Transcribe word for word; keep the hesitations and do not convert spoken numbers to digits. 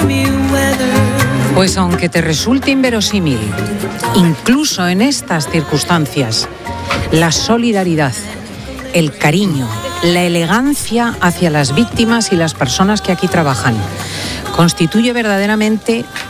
Pues aunque te resulte inverosímil, incluso en estas circunstancias, la solidaridad, el cariño, la elegancia hacia las víctimas y las personas que aquí trabajan constituye verdaderamente